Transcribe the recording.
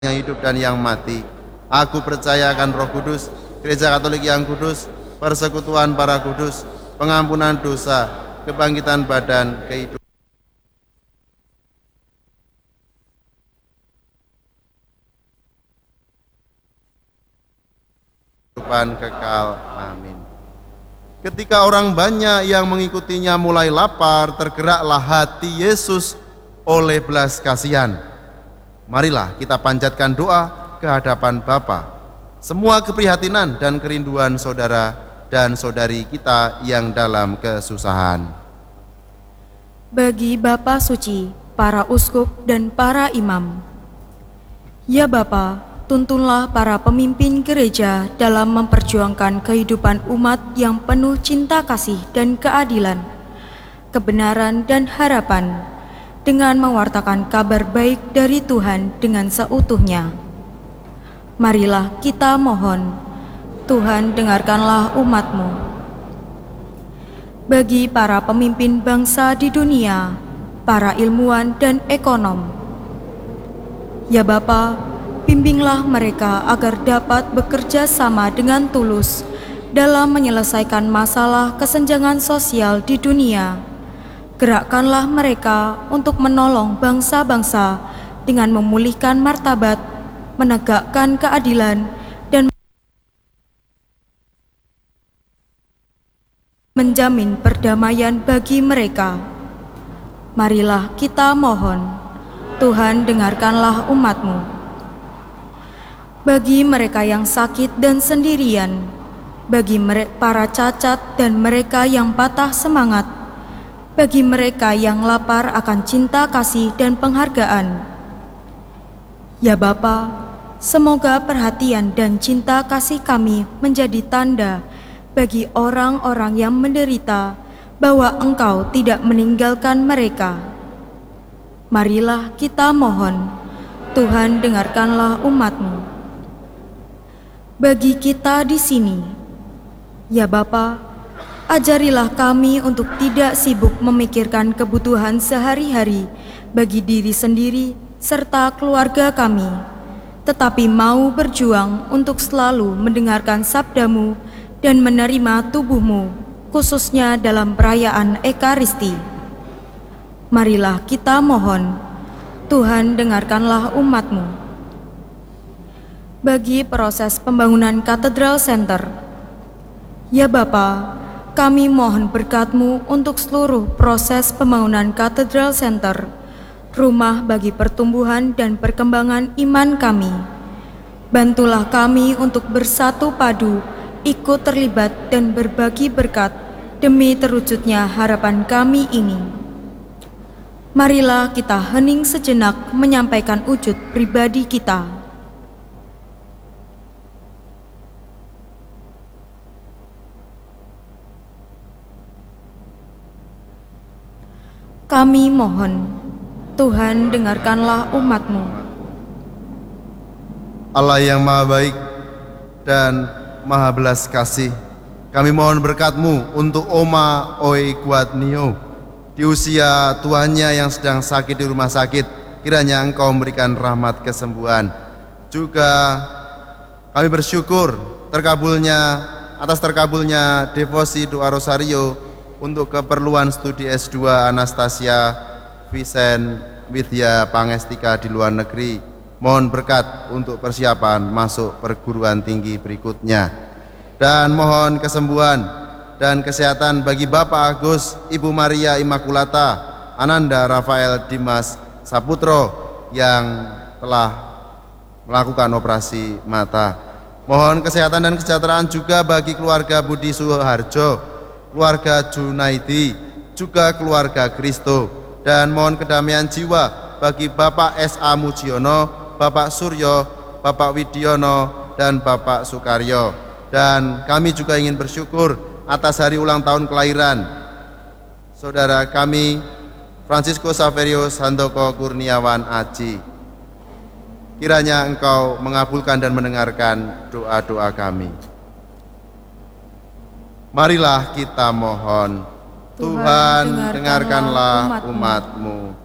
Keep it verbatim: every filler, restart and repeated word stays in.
yang hidup dan yang mati. Aku percaya akan Roh Kudus, Gereja Katolik yang kudus, persekutuan para kudus, pengampunan dosa, kebangkitan badan, kehidupan kekal. Amin. Ketika orang banyak yang mengikutinya mulai lapar, tergeraklah hati Yesus oleh belas kasihan. Marilah kita panjatkan doa ke hadapan Bapa. Semua keprihatinan dan kerinduan saudara dan saudari kita yang dalam kesusahan. Bagi Bapa Suci, para uskup dan para imam. Ya Bapa, tuntunlah para pemimpin gereja dalam memperjuangkan kehidupan umat yang penuh cinta kasih dan keadilan, kebenaran dan harapan, dengan mewartakan kabar baik dari Tuhan dengan seutuhnya. Marilah kita mohon, Tuhan dengarkanlah umat-Mu. Bagi para pemimpin bangsa di dunia, para ilmuwan dan ekonom, ya Bapa, bimbinglah mereka agar dapat bekerja sama dengan tulus dalam menyelesaikan masalah kesenjangan sosial di dunia. Gerakkanlah mereka untuk menolong bangsa-bangsa dengan memulihkan martabat, menegakkan keadilan, dan menjamin perdamaian bagi mereka. Marilah kita mohon, Tuhan dengarkanlah umat-Mu. Bagi mereka yang sakit dan sendirian, bagi para cacat dan mereka yang patah semangat, bagi mereka yang lapar akan cinta kasih dan penghargaan. Ya Bapa, semoga perhatian dan cinta kasih kami menjadi tanda bagi orang-orang yang menderita bahwa Engkau tidak meninggalkan mereka. Marilah kita mohon, Tuhan dengarkanlah umat-Mu. Bagi kita di sini, ya Bapa, ajarilah kami untuk tidak sibuk memikirkan kebutuhan sehari-hari bagi diri sendiri serta keluarga kami, tetapi mau berjuang untuk selalu mendengarkan sabda-Mu dan menerima tubuh-Mu, khususnya dalam perayaan Ekaristi. Marilah kita mohon, Tuhan dengarkanlah umat-Mu. Bagi proses pembangunan Katedral Center, ya Bapa, kami mohon berkat-Mu untuk seluruh proses pembangunan Katedral Center, rumah bagi pertumbuhan dan perkembangan iman kami. Bantulah kami untuk bersatu padu, ikut terlibat dan berbagi berkat demi terwujudnya harapan kami ini. Marilah kita hening sejenak menyampaikan wujud pribadi kita. Kami mohon, Tuhan dengarkanlah umat-Mu. Allah yang maha baik dan maha belas kasih, kami mohon berkat-Mu untuk Oma Oi Kuatnio di usia tuanya yang sedang sakit di rumah sakit. Kiranya Engkau memberikan rahmat kesembuhan. Juga kami bersyukur terkabulnya atas terkabulnya devosi doa rosario untuk keperluan studi S dua Anastasia Visen Widya Pangestika di luar negeri. Mohon berkat untuk persiapan masuk perguruan tinggi berikutnya. Dan mohon kesembuhan dan kesehatan bagi Bapak Agus, Ibu Maria Immaculata, Ananda Rafael Dimas Saputro yang telah melakukan operasi mata. Mohon kesehatan dan kesejahteraan juga bagi keluarga Budi Suharjo, keluarga Junaidi, juga keluarga Kristo. Dan mohon kedamaian jiwa bagi Bapak S A Mujiono, Bapak Suryo, Bapak Widiono, dan Bapak Sukaryo. Dan kami juga ingin bersyukur atas hari ulang tahun kelahiran saudara kami Francisco Saverius Handoko Kurniawan Aji. Kiranya Engkau mengabulkan dan mendengarkan doa-doa kami. Marilah kita mohon, Tuhan, Tuhan dengarkanlah umat-Mu.